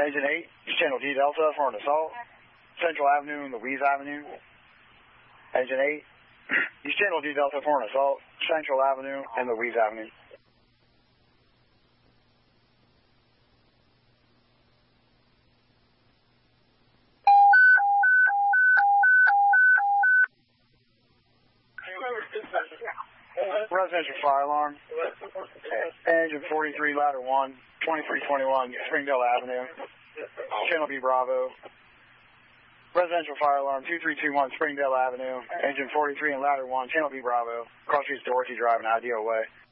Engine 8, Channel D Delta for an assault. Central Avenue and Louise Avenue. Engine 8, East Channel D Delta for an assault. Central Avenue and Louise Avenue. Residential fire alarm. Engine 43, ladder 1, 2321, Springdale Avenue. Channel B Bravo. Residential fire alarm 2321, Springdale Avenue. Engine 43 and ladder 1, Channel B Bravo. Cross Streets Dorothy Drive and IDO Way.